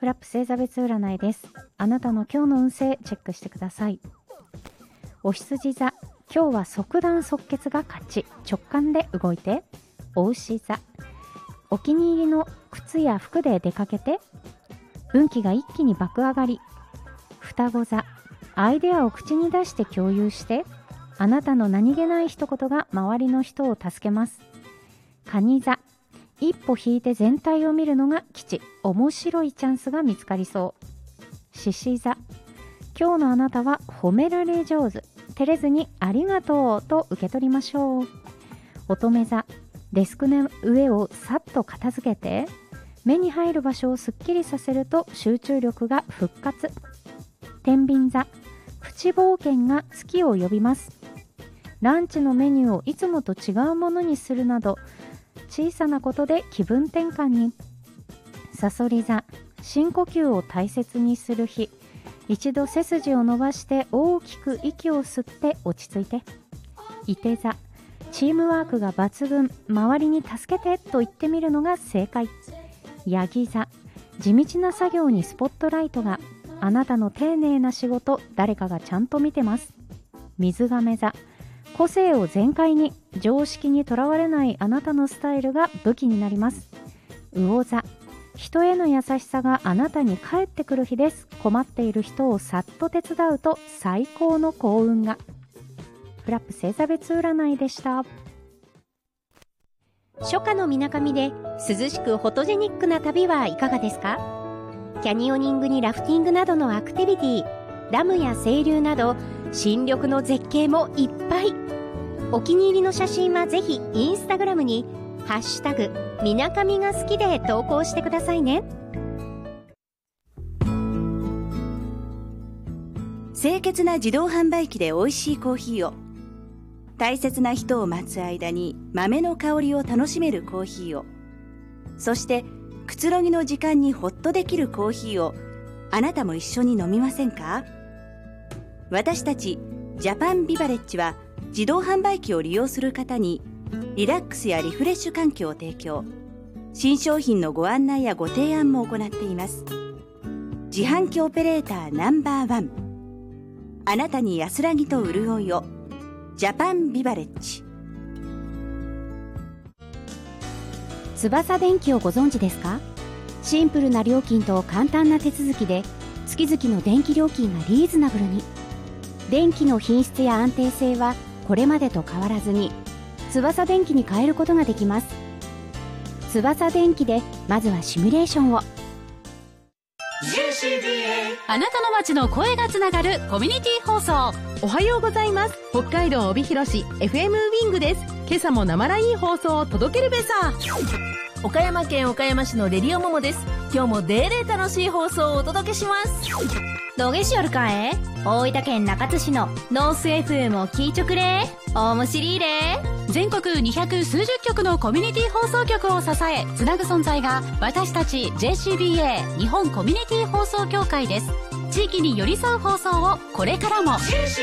フラップ星座別占いです。あなたの今日の運勢チェックしてください。お羊座、今日は即断即決が勝ち、直感で動いて。お牛座、お気に入りの靴や服で出かけて、運気が一気に爆上がり。双子座、アイデアを口に出して共有して、あなたの何気ない一言が周りの人を助けます。蟹座、一歩引いて全体を見るのが吉、面白いチャンスが見つかりそう。獅子座、今日のあなたは褒められ上手、照れずにありがとうと受け取りましょう。乙女座、デスクの上をさっと片付けて、目に入る場所をすっきりさせると集中力が復活。天秤座、プチ冒険が月を呼びます。ランチのメニューをいつもと違うものにするなど、小さなことで気分転換に。さそり座、深呼吸を大切にする日。一度背筋を伸ばして大きく息を吸って落ち着いて。いて座、チームワークが抜群、周りに助けてと言ってみるのが正解。ヤギ座、地道な作業にスポットライトが。あなたの丁寧な仕事、誰かがちゃんと見てます。水亀座、個性を全開に、常識にとらわれないあなたのスタイルが武器になります。魚座、人への優しさがあなたに返ってくる日です。困っている人をさっと手伝うと最高の幸運が。フラップ星座別占いでした。 初夏のみなかみで涼しくフォトジェニックな旅はいかがですか？キャニオニングにラフティングなどのアクティビティ、ダムや清流など新緑の絶景もいっぱい。お気に入りの写真はぜひインスタグラムにハッシュタグみなかみが好きで投稿してくださいね。 清潔な自動販売機で美味しいコーヒーを、大切な人を待つ間に豆の香りを楽しめるコーヒーを、そしてくつろぎの時間にホッとできるコーヒーをあなたも一緒に飲みませんか？私たちジャパンビバレッジは自動販売機を利用する方にリラックスやリフレッシュ環境を提供、新商品のご案内やご提案も行っています。自販機オペレーターナンバーワン、あなたに安らぎと潤いを、ジャパンビバレッジ。 翼電機をご存知ですか？シンプルな料金と簡単な手続きで月々の電気料金がリーズナブルに。電気の品質や安定性はこれまでと変わらずに翼電機に変えることができます。翼電機でまずはシミュレーションを。 あなたの街の声がつながるコミュニティ放送。 おはようございます。北海道帯広市 FM ウィングです。今朝も生ライン放送を届けるべさ。 岡山県岡山市のレディオモモです。今日もデーレー楽しい放送をお届けします。 どげしよるかえ？大分県中津市のノース FM を聞いちょくれ。おもしりーれ。 全国200数十局のコミュニティ放送局を支えつなぐ存在が私たち JCBA 日本コミュニティ放送協会です。地域に寄り添う放送をこれからも。